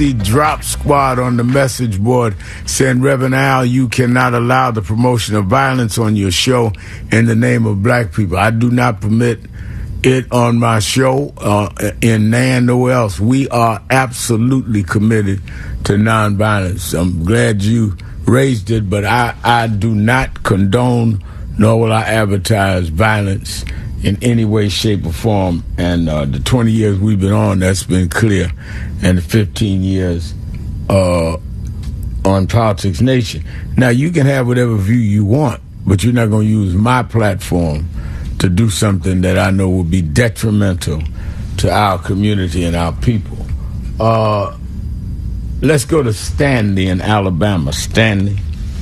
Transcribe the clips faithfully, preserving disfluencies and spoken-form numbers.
The drop squad on the message board saying, Reverend Al, you cannot allow the promotion of violence on your show in the name of black people. I do not permit it on my show, uh, in Nan nowhere else. We are absolutely committed to nonviolence. I'm glad you raised it, but I, I do not condone nor will I advertise violence in any way, shape, or form. And uh, the twenty years we've been on, that's been clear. And the fifteen years uh, on Politics Nation. Now, you can have whatever view you want, but you're not going to use my platform to do something that I know will be detrimental to our community and our people. Uh, let's go to Stanley in Alabama. Stanley.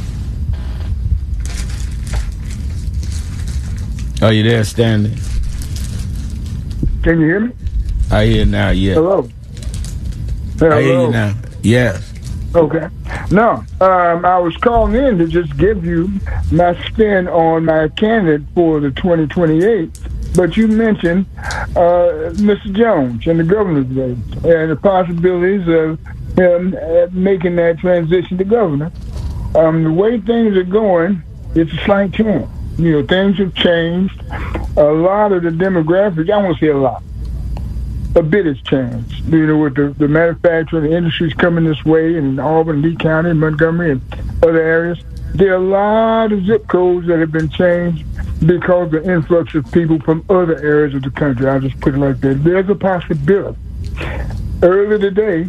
Are you there, Stanley? Can you hear me? I hear now, yeah. Hello. Hello. I hear you now. Yes. Okay. No, um, I was calling in to just give you my spin on my candidate for the twenty twenty-eight, but you mentioned uh, Mister Jones and the governor's race and the possibilities of him uh, making that transition to governor. Um, the way things are going, it's a slight chance. You know, things have changed. A lot of the demographics, I won't say a lot, a bit has changed. You know, with the, the manufacturing, the industries coming this way in Auburn, Lee County, Montgomery, and other areas. There are a lot of zip codes that have been changed because of the influx of people from other areas of the country. I'll just put it like that. There's a possibility. Earlier today,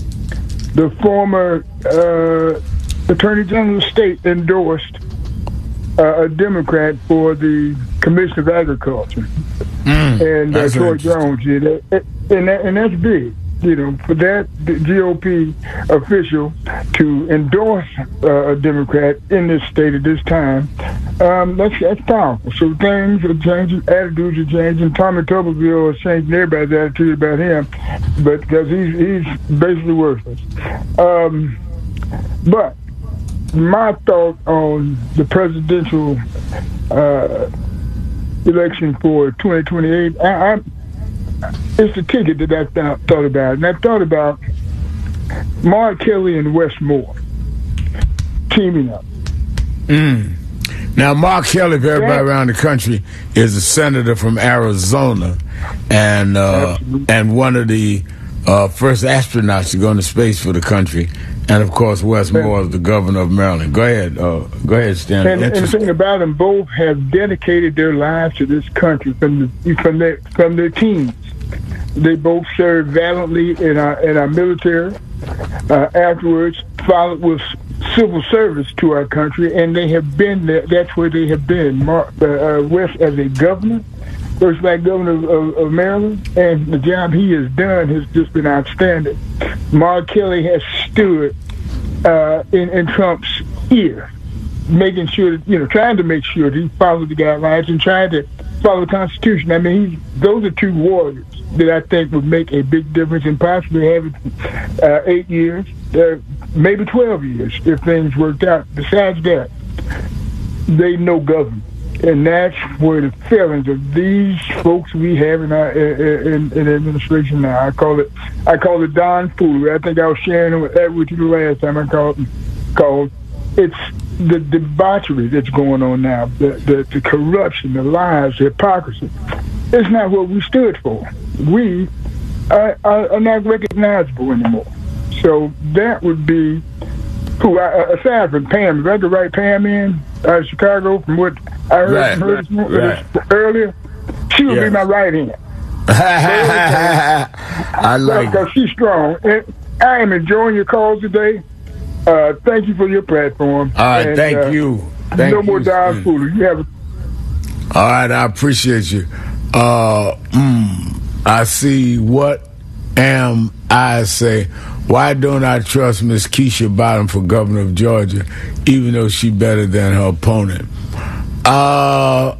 the former uh, Attorney General of the state endorsed Uh, a Democrat for the Commission of Agriculture, mm, and uh, Troy Jones, yeah, that, and that, and that's big, you know, for that the G O P official to endorse uh, a Democrat in this state at this time. Um, that's that's powerful. So things are changing, attitudes are changing. Tommy Tuberville is changing everybody's attitude about him, but because he's he's basically worthless. Um, but my thought on the presidential uh, election for twenty twenty-eight, I, I, it's the ticket that I th- thought about. And I thought about Mark Kelly and Wes Moore teaming up. Mm. Now, Mark Kelly, for everybody around the country, is a senator from Arizona and uh, and one of the uh, first astronauts to go into space for the country. And, of course, Wes Moore is the governor of Maryland. Go ahead. Uh, go ahead, Stanley. And, and the thing about them, both have dedicated their lives to this country from the, from their, from their teens. They both served valiantly in our, in our military. Uh, afterwards, followed with civil service to our country, and they have been there. That's where they have been. Mark, uh, Wes as a governor, first black governor of, of, of Maryland, and the job he has done has just been outstanding. Mark Kelly has stood uh, in, in Trump's ear, making sure that, you know, trying to make sure that he followed the guidelines and trying to follow the Constitution. I mean, he's, those are two warriors that I think would make a big difference in possibly having uh, eight years, uh, maybe twelve years if things worked out. Besides that, they know government. And that's where the feelings of these folks we have in our in, in administration now. I call it I call it Don Foolery. I think I was sharing that with you the last time I called called. It's the debauchery that's going on now, the, the the corruption, the lies, the hypocrisy. It's not what we stood for. We are, are, are not recognizable anymore. So that would be who, I, aside from Pam, if I could write Pam in out of Chicago, from what I heard right, from her right, right. earlier, she would yes. be my right hand. I like it. Because she's strong. And I am enjoying your calls today. Uh, thank you for your platform. All right, and, thank uh, you. Thank no you. more Don Foolery. You have a- All right, I appreciate you. Uh, mm, I see. What am I say? Why don't I trust Miss Keisha Bottom for governor of Georgia, even though she's better than her opponent? Uh,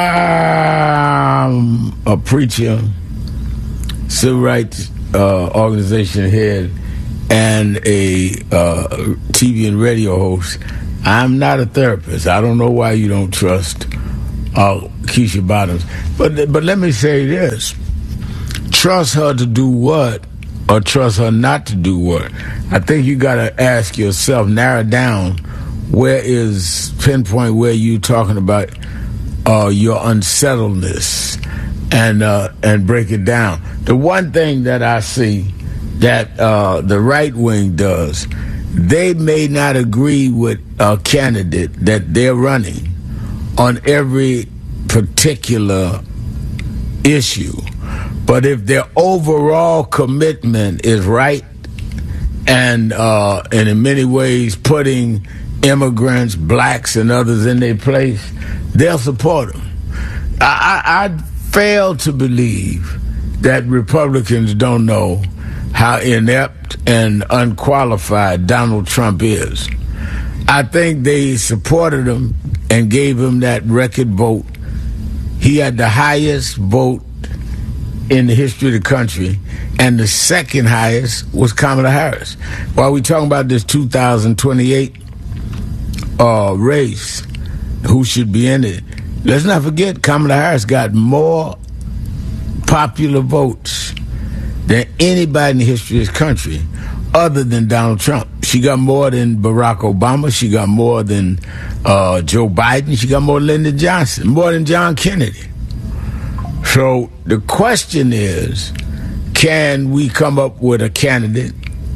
I'm a preacher, civil rights uh, organization head, and a uh, T V and radio host. I'm not a therapist. I don't know why you don't trust uh, Keisha Bottoms. But, but let me say this. Trust her to do what or trust her not to do work. I think you got to ask yourself, narrow down, where is, pinpoint where you talking about uh, your unsettledness, and uh, and break it down. The one thing that I see that uh, the right wing does, they may not agree with a candidate that they're running on every particular issue, but if their overall commitment is right, and uh, and in many ways putting immigrants, blacks, and others in their place, they'll support them. I, I, I fail to believe that Republicans don't know how inept and unqualified Donald Trump is. I think they supported him and gave him that record vote. He had the highest vote in the history of the country, and the second highest was Kamala Harris. While we talking about this two thousand twenty-eight uh, race, who should be in it, let's not forget Kamala Harris got more popular votes than anybody in the history of this country other than Donald Trump. She got more than Barack Obama. She got more than uh, Joe Biden. She got more than Lyndon Johnson, more than John Kennedy. So the question is, can we come up with a candidate,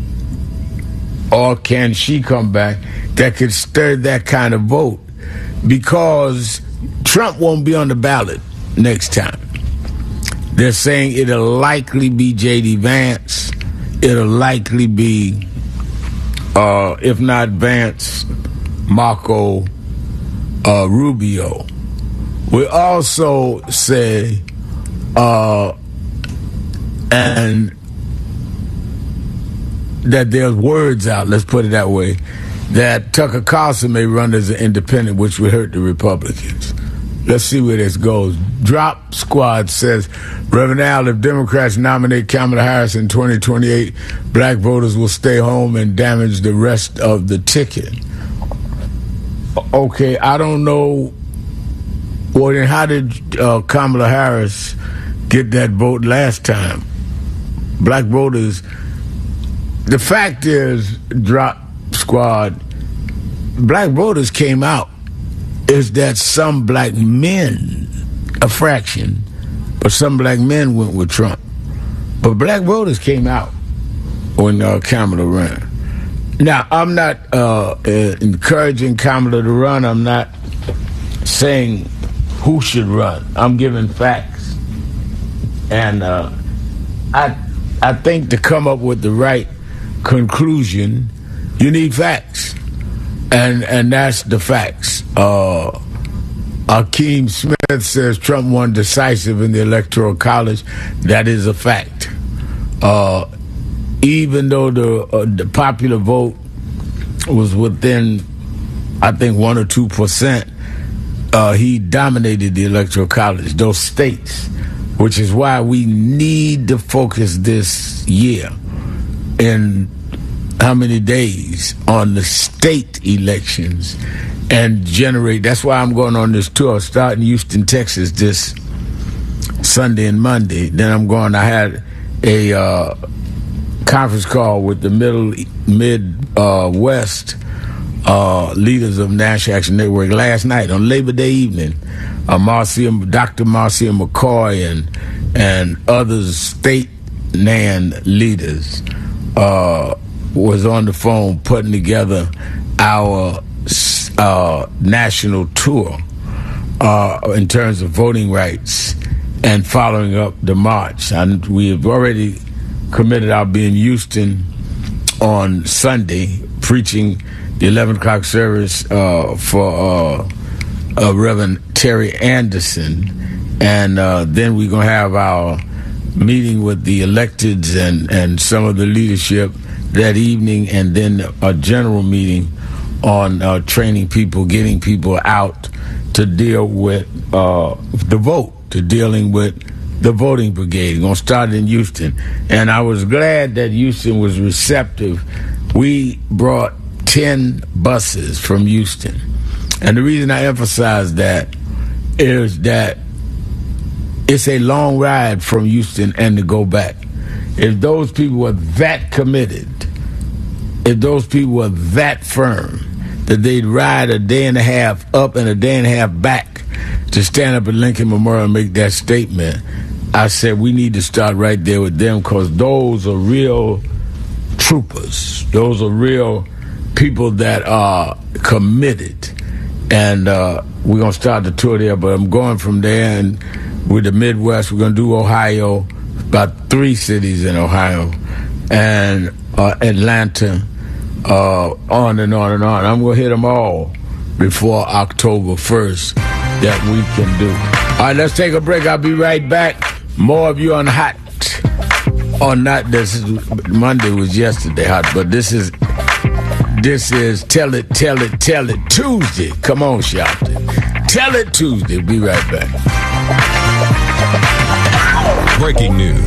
or can she come back, that could stir that kind of vote? Because Trump won't be on the ballot next time. They're saying it'll likely be J D Vance. It'll likely be, uh, if not Vance, Marco uh, Rubio. We also say, uh, and that there's words out, let's put it that way, that Tucker Carlson may run as an independent, which would hurt the Republicans. Let's see where this goes. Drop Squad says, Reverend Al, if Democrats nominate Kamala Harris in twenty twenty-eight, black voters will stay home and damage the rest of the ticket. Okay, I don't know. Well, then how did uh, Kamala Harris get that vote last time? Black voters, the fact is, Drop Squad, black voters came out. Is that some black men, a fraction, but some black men went with Trump. But black voters came out when uh, Kamala ran. Now, I'm not uh, uh, encouraging Kamala to run. I'm not saying who should run. I'm giving facts. And uh, I, I think to come up with the right conclusion, you need facts. And and that's the facts. Uh, Akeem Smith says Trump won decisive in the Electoral College. That is a fact. Uh, even though the uh, the popular vote was within, I think, one or two percent, uh, he dominated the Electoral College, those states, which is why we need to focus this year in how many days on the state elections and generate. That's why I'm going on this tour, starting Houston, Texas this Sunday and Monday. Then I'm going, I had a uh, conference call with the middle, mid, uh, west uh, leaders of National Action Network last night on Labor Day evening. Uh, Marcia, Doctor Marcia McCoy and, and others, state N A N leaders, uh, was on the phone putting together our uh, national tour uh, in terms of voting rights and following up the march. And we have already committed our being in Houston on Sunday, preaching the eleven o'clock service uh, for uh, uh, Reverend Terry Anderson. And uh, then we're going to have our meeting with the electeds and, and some of the leadership that evening, and then a general meeting on uh, training people, getting people out to deal with uh, the vote, to dealing with the voting brigade. We're going to start in Houston. And I was glad that Houston was receptive. We brought ten buses from Houston. And the reason I emphasize that is that it's a long ride from Houston and to go back. if those people were that committed, if those people were that firm, that they'd ride a day and a half up and a day and a half back to stand up at Lincoln Memorial and make that statement, I said we need to start right there with them, because those are real troopers. Those are real people that are committed. And uh, we're going to start the tour there, but I'm going from there, and with the Midwest, we're going to do Ohio, about three cities in Ohio, and uh, Atlanta, uh, on and on and on. I'm going to hit them all before October first that we can do. All right, let's take a break. I'll be right back. More of you on Hot. Or not, this is, Monday was yesterday hot, but this is, this is Tell It, Tell It, Tell It Tuesday. Come on, shout it. Tell It Tuesday. Be right back. Breaking news.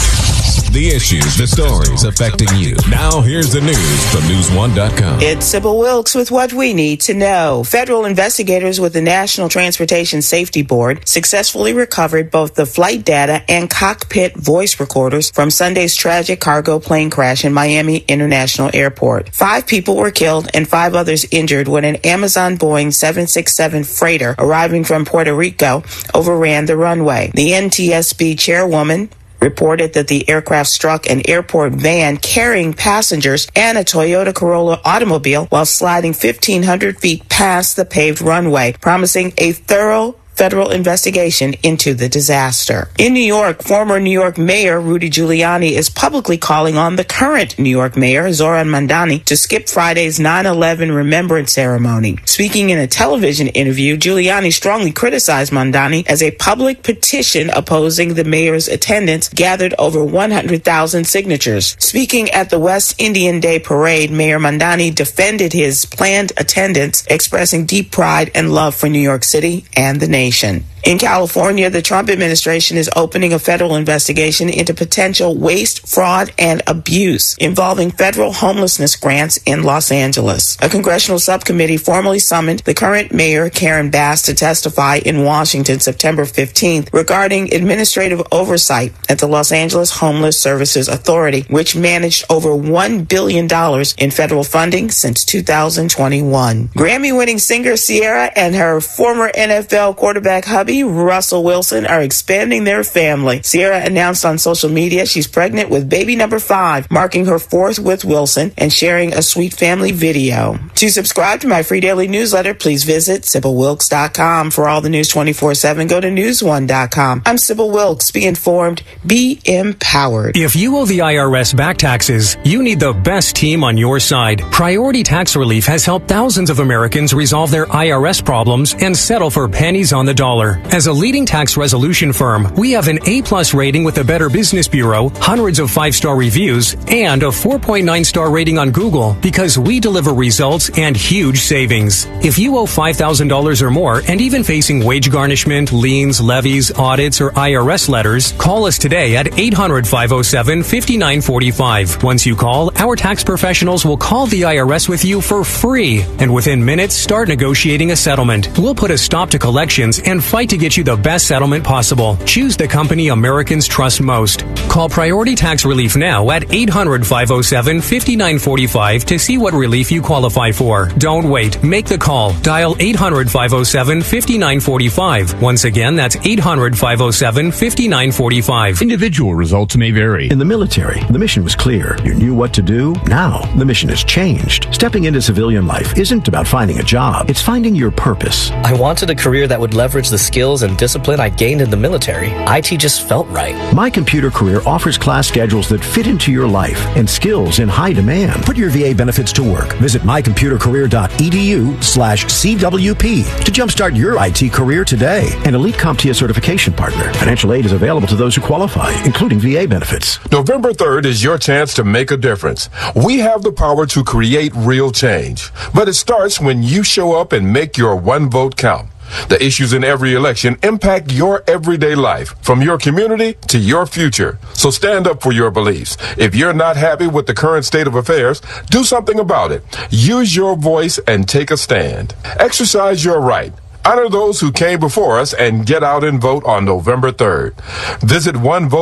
The issues, the stories affecting you. Now here's the news from news one dot com. It's Sybil Wilkes with what we need to know. Federal investigators with the National Transportation Safety Board successfully recovered both the flight data and cockpit voice recorders from Sunday's tragic cargo plane crash in Miami International Airport. Five people were killed and five others injured when an Amazon Boeing seven sixty-seven freighter arriving from Puerto Rico overran the runway. The N T S B chairwoman reported that the aircraft struck an airport van carrying passengers and a Toyota Corolla automobile while sliding fifteen hundred feet past the paved runway, promising a thorough federal investigation into the disaster. In New York, former New York Mayor Rudy Giuliani is publicly calling on the current New York Mayor, Zohran Mamdani, to skip Friday's nine eleven remembrance ceremony. Speaking in a television interview, Giuliani strongly criticized Mamdani as a public petition opposing the mayor's attendance gathered over one hundred thousand signatures. Speaking at the West Indian Day Parade, Mayor Mamdani defended his planned attendance, expressing deep pride and love for New York City and the nation. In California, the Trump administration is opening a federal investigation into potential waste, fraud, and abuse involving federal homelessness grants in Los Angeles. A congressional subcommittee formally summoned the current mayor, Karen Bass, to testify in Washington September fifteenth regarding administrative oversight at the Los Angeles Homeless Services Authority, which managed over one billion dollars in federal funding since two thousand twenty-one. Grammy-winning singer Ciara and her former N F L quarterback hubby, Russell Wilson, are expanding their family. Ciara announced on social media she's pregnant with baby number five, marking her fourth with Wilson and sharing a sweet family video. To subscribe to my free daily newsletter, please visit Sybil Wilkes dot com. For all the news twenty-four seven, go to news one dot com. I'm Sybil Wilkes. Be informed, be empowered. If you owe the I R S back taxes, you need the best team on your side. Priority Tax Relief has helped thousands of Americans resolve their I R S problems and settle for pennies on the dollar. As a leading tax resolution firm, we have an A-plus rating with the Better Business Bureau, hundreds of five-star reviews, and a four point nine star rating on Google because we deliver results and huge savings. If you owe five thousand dollars or more and even facing wage garnishment, liens, levies, audits, or I R S letters, call us today at eight hundred, five oh seven, five nine four five. Once you call, our tax professionals will call the I R S with you for free, and within minutes, start negotiating a settlement. We'll put a stop to collections and fight to get you the best settlement possible. Choose the company Americans trust most. Call Priority Tax Relief now at eight hundred, five oh seven, five nine four five to see what relief you qualify for. Don't wait. Make the call. Dial eight hundred, five oh seven, five nine four five. Once again, that's eight hundred, five oh seven, five nine four five. Individual results may vary. In the military, the mission was clear. You knew what to do. Now, the mission has changed. Stepping into civilian life isn't about finding a job. It's finding your purpose. I wanted a career that would leverage the skills and discipline I gained in the military. I T just felt right. My Computer Career offers class schedules that fit into your life and skills in high demand. Put your V A benefits to work. Visit my computer career dot e d u slash C W P to jumpstart your I T career today. An Elite CompTIA certification partner. Financial aid is available to those who qualify, including V A benefits. November third is your chance to make a difference. We have the power to create real change, but it starts when you show up and make your one vote count. The issues in every election impact your everyday life, from your community to your future. So stand up for your beliefs. If you're not happy with the current state of affairs, do something about it. Use your voice and take a stand. Exercise your right. Honor those who came before us and get out and vote on November third. Visit one vote